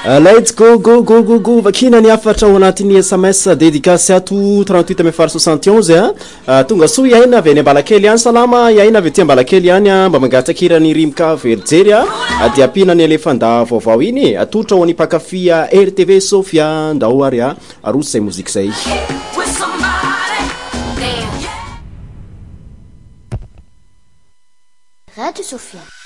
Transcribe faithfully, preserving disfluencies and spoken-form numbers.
let's go go go go go vakina ni afatra ao anatin'ny S M S dédicace ato trente-huit mefar soixante et onze a tonga so yaina avy any Ambalakely any salama yaina avy aty Ambalakely any mba mangatsakirany rimka verjery a dia apinany elefanda vaovao iny atotra ho any pakafia R T V Sofia ndao ary a aroso zay mozika zay Radio Sofia.